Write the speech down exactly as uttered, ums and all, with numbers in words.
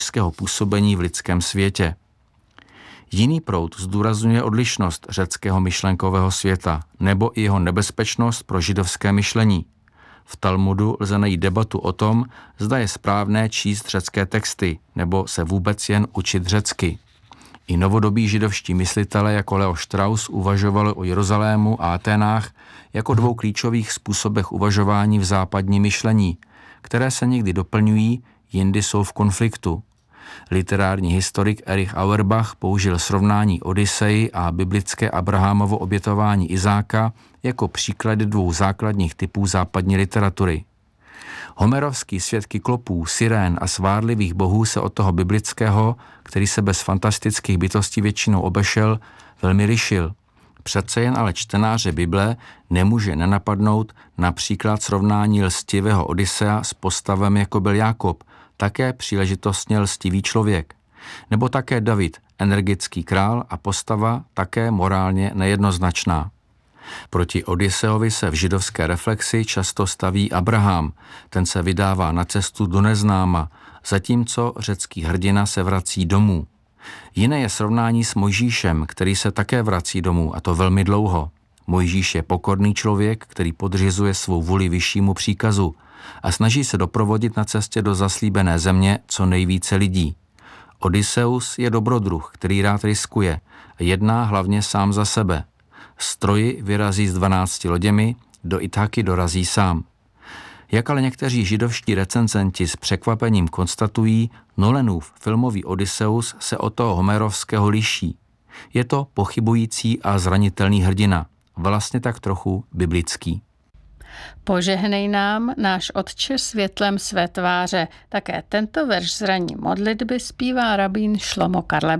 božského působení v lidském světě. Jiný proud zdůrazňuje odlišnost řeckého myšlenkového světa nebo i jeho nebezpečnost pro židovské myšlení. V Talmudu lze najít debatu o tom, zda je správné číst řecké texty nebo se vůbec jen učit řecky. I novodobí židovští myslitelé jako Leo Strauss uvažovali o Jeruzalému a Aténách jako dvou klíčových způsobech uvažování v západním myšlení, které se někdy doplňují, jindy jsou v konfliktu. Literární historik Erich Auerbach použil srovnání Odyseji a biblické Abrahamovo obětování Izáka jako příklady dvou základních typů západní literatury. Homerovský svět kyklopů, sirén a svárlivých bohů se od toho biblického, který se bez fantastických bytostí většinou obešel, velmi lišil. Přece jen ale čtenáře Bible nemůže nenapadnout například srovnání lstivého Odysea s postavem jako byl Jákob, také příležitostně lstivý člověk. Nebo také David, energický král a postava také morálně nejednoznačná. Proti Odyseovi se v židovské reflexi často staví Abraham, ten se vydává na cestu do neznáma, zatímco řecký hrdina se vrací domů. Jiné je srovnání s Mojžíšem, který se také vrací domů, a to velmi dlouho. Mojžíš je pokorný člověk, který podřizuje svou vůli vyššímu příkazu a snaží se doprovodit na cestě do zaslíbené země co nejvíce lidí. Odysseus je dobrodruh, který rád riskuje a jedná hlavně sám za sebe. Z Troji vyrazí s dvanácti loděmi, do Ithaky dorazí sám. Jak ale někteří židovští recenzenti s překvapením konstatují, Nolanův filmový Odysseus se od toho homerovského liší. Je to pochybující a zranitelný hrdina, vlastně tak trochu biblický. Požehnej nám, náš Otče, světlem své tváře. Také tento verš z ranní modlitby zpívá rabín Šlomo Karlebek.